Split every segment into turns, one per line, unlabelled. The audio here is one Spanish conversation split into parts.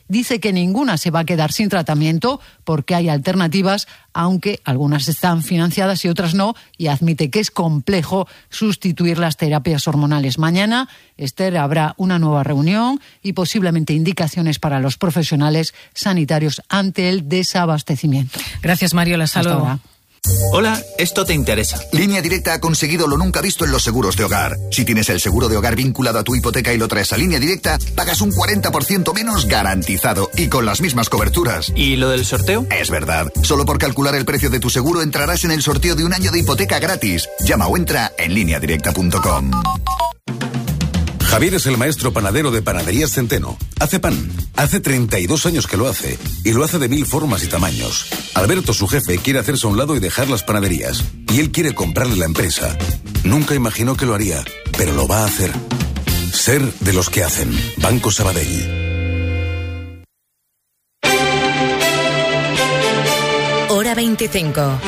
dice que ninguna se va a quedar sin tratamiento porque hay alternativas, aunque algunas están financiadas y otras no, y admite que es complejo sustituir las terapias hormonales. Mañana, Esther, habrá una nueva reunión y posiblemente indicaciones para los profesionales sanitarios ante el desabastecimiento.
Gracias, Mariola. Hasta luego.
Hola, esto te interesa.
Línea Directa ha conseguido lo nunca visto en los seguros de hogar. Si tienes el seguro de hogar vinculado a tu hipoteca y lo traes a Línea Directa, pagas un 40% menos garantizado y con las mismas coberturas.
¿Y lo del sorteo?
Es verdad. Solo por calcular el precio de tu seguro entrarás en el sorteo de un año de hipoteca gratis. Llama o entra en lineadirecta.com.
Javier es el maestro panadero de Panaderías Centeno. Hace pan. Hace 32 años que lo hace. Y lo hace de 1000 formas y tamaños. Alberto, su jefe, quiere hacerse a un lado y dejar las panaderías. Y él quiere comprarle la empresa. Nunca imaginó que lo haría, pero lo va a hacer. Ser de los que hacen. Banco Sabadell.
Hora 25.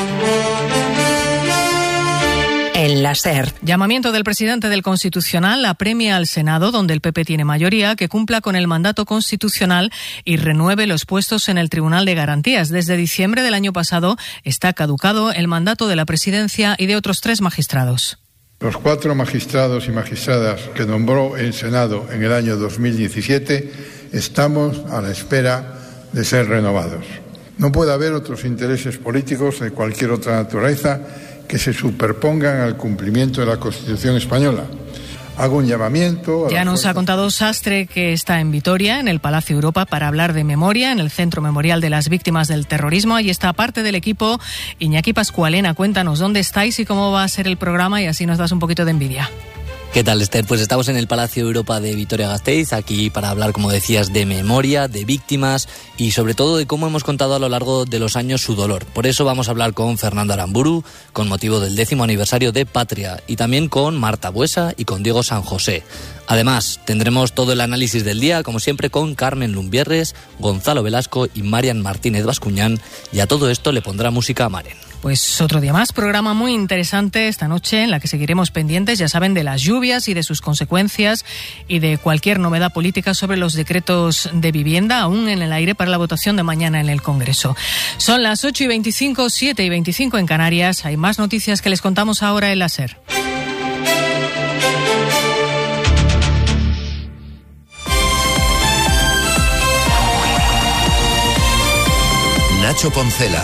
En la SER.
Llamamiento del presidente del Constitucional apremia al Senado, donde el PP tiene mayoría, que cumpla con el mandato constitucional y renueve los puestos en el Tribunal de Garantías. Desde diciembre del año pasado está caducado el mandato de la presidencia y de otros 3 magistrados.
Los 4 magistrados y magistradas que nombró el Senado en el año 2017 estamos a la espera de ser renovados. No puede haber otros intereses políticos de cualquier otra naturaleza que se superpongan al cumplimiento de la Constitución española. Hago un llamamiento.
Ya nos ha contado Sastre que está en Vitoria, en el Palacio Europa, para hablar de memoria, en el Centro Memorial de las Víctimas del Terrorismo. Ahí está parte del equipo. Iñaki Pascualena, cuéntanos dónde estáis y cómo va a ser el programa, y así nos das un poquito de envidia.
¿Qué tal, Esther? Pues estamos en el Palacio Europa de Vitoria-Gasteiz, aquí para hablar, como decías, de memoria, de víctimas y sobre todo de cómo hemos contado a lo largo de los años su dolor. Por eso vamos a hablar con Fernando Aramburu, con motivo del 10º aniversario de Patria, y también con Marta Buesa y con Diego San José. Además, tendremos todo el análisis del día, como siempre, con Carmen Lumbierres, Gonzalo Velasco y Marian Martínez Bascuñán, y a todo esto le pondrá música a Maren.
Pues otro día más, programa muy interesante esta noche en la que seguiremos pendientes, ya saben, de las lluvias y de sus consecuencias y de cualquier novedad política sobre los decretos de vivienda, aún en el aire para la votación de mañana en el Congreso. Son las 8:25, 7:25 en Canarias. Hay más noticias que les contamos ahora en la SER.
Nacho Poncela.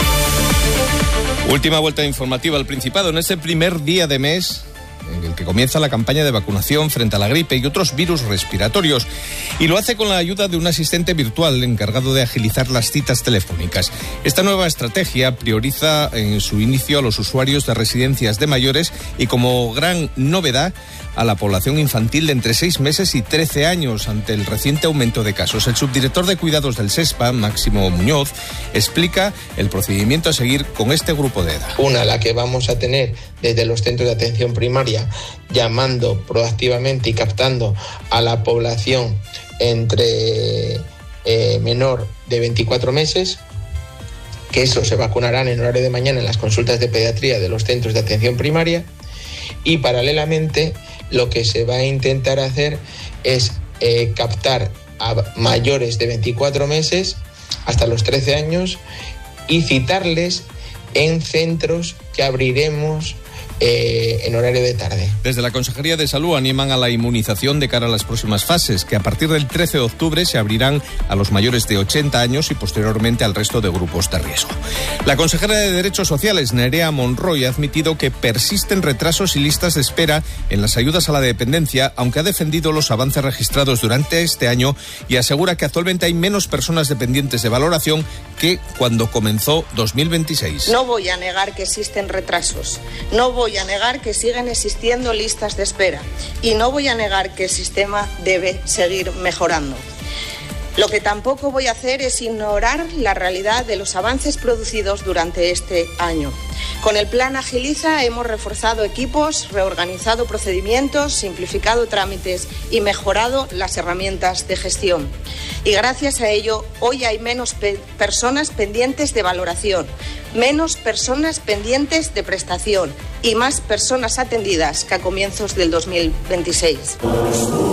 Última vuelta informativa al Principado en este primer día de mes en el que comienza la campaña de vacunación frente a la gripe y otros virus respiratorios, y lo hace con la ayuda de un asistente virtual encargado de agilizar las citas telefónicas. Esta nueva estrategia prioriza en su inicio a los usuarios de residencias de mayores y, como gran novedad, a la población infantil de entre 6 meses y 13 años ante el reciente aumento de casos. El subdirector de cuidados del SESPA, Máximo Muñoz, explica el procedimiento a seguir con este grupo de edad.
Una, la que vamos a tener desde los centros de atención primaria, llamando proactivamente y captando a la población entre menor de 24 meses, que eso se vacunarán en horario de mañana en las consultas de pediatría de los centros de atención primaria, y paralelamente lo que se va a intentar hacer es captar a mayores de 24 meses hasta los 13 años y citarles en centros que abriremos en horario de tarde.
Desde la Consejería de Salud animan a la inmunización de cara a las próximas fases, que a partir del 13 de octubre se abrirán a los mayores de 80 años y posteriormente al resto de grupos de riesgo. La consejera de Derechos Sociales, Nerea Monroy, ha admitido que persisten retrasos y listas de espera en las ayudas a la dependencia, aunque ha defendido los avances registrados durante este año y asegura que actualmente hay menos personas dependientes de valoración que cuando comenzó 2026.
No voy a negar que existen retrasos, no voy a negar que siguen existiendo listas de espera y no voy a negar que el sistema debe seguir mejorando. Lo que tampoco voy a hacer es ignorar la realidad de los avances producidos durante este año. Con el Plan Agiliza hemos reforzado equipos, reorganizado procedimientos, simplificado trámites y mejorado las herramientas de gestión. Y gracias a ello, hoy hay menos personas pendientes de valoración, menos personas pendientes de prestación y más personas atendidas que a comienzos del 2026.